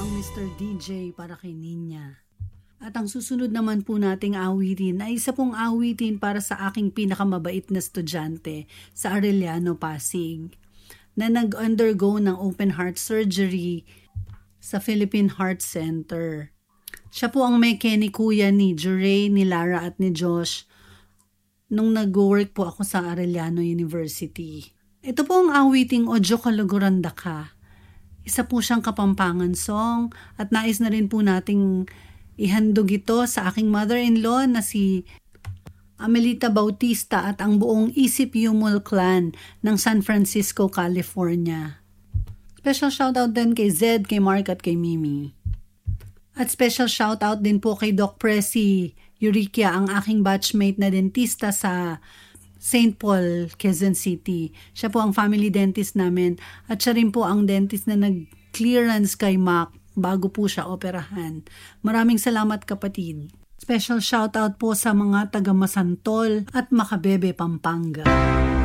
ang Mr. DJ para kay Ninya. At ang susunod naman po nating awitin ay isa pong awitin para sa aking pinakamabait na estudyante sa Arellano, Pasig, na nag-undergo ng open heart surgery sa Philippine Heart Center. Siya po ang meke ni Kuya, ni Jure, ni Lara at ni Josh nung nag-work po ako sa Arellano University. Ito po ang awiting Ojo Kaluguranda Ka. Isa po siyang Kapampangan song at nais na rin po nating ihandog ito sa aking mother-in-law na si Amelita Bautista at ang buong Isip Yumul Clan ng San Francisco, California. Special shoutout din kay Zed, kay Mark at kay Mimi. At special shoutout din po kay Doc Presi Eurikia, ang aking batchmate na dentista sa St. Paul, Quezon City. Siya po ang family dentist namin at siya rin po ang dentist na nag-clearance kay Mac bago po siya operahan. Maraming salamat, kapatid. Special shoutout po sa mga taga Masantol at Macabebe, Pampanga.